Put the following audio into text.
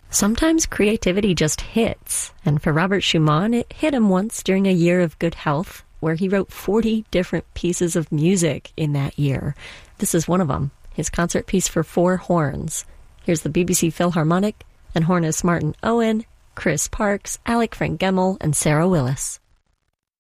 Sometimes creativity just hits, and for Robert Schumann, it hit him once during a year of good health, where he wrote 40 different pieces of music in that year. This is one of them, his concert piece for 4 horns. Here's the BBC Philharmonic and hornists Martin Owen, Chris Parks, Alec Frank Gemmell, and Sarah Willis.